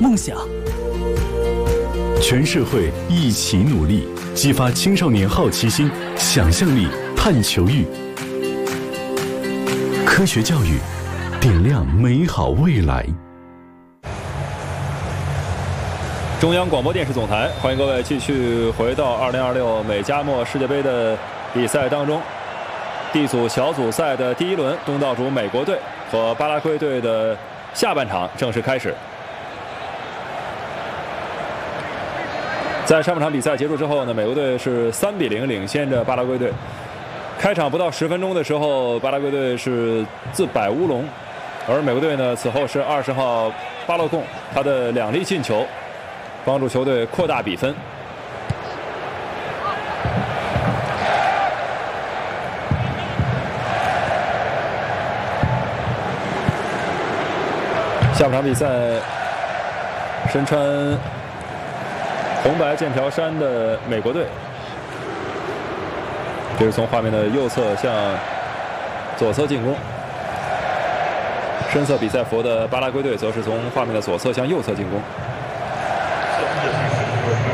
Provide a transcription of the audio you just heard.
梦想。 全社会一起努力，激发青少年好奇心、想象力、探求欲。科学教育，点亮美好未来。 中央广播电视总台，欢迎各位继续回到2026美加墨世界杯的比赛当中。D 组小组赛的第一轮，东道主美国队和巴拉圭队的下半场正式开始。在上半场比赛结束之后呢，美国队是3比0领先着巴拉圭队。开场不到10分钟的时候，巴拉圭队是自摆乌龙，而美国队呢，此后是20号巴洛贡他的2粒进球，帮助球队扩大比分。下半场比赛，身穿红白剑条衫的美国队，这是从画面的右侧向左侧进攻；深色比赛服的巴拉圭队则是从画面的左侧向右侧进攻。